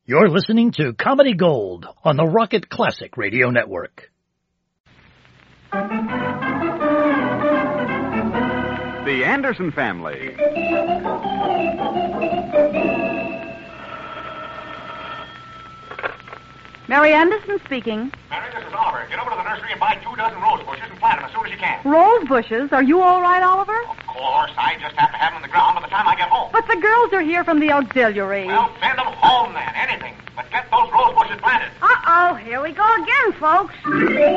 You're listening to Comedy Gold on the Rocket Classic Radio Network. The Anderson Family. Mary Anderson speaking. Mary, this is Oliver. Get over to the nursery and buy 2 dozen rose bushes and plant them as soon as you can. Rose bushes? Are you all right, Oliver? Of course. I just have to have them on the ground by the time I get home. But the girls are here from the auxiliary. Well, send them home then. Anything. But get those rose bushes planted. Uh-oh. Here we go again, folks.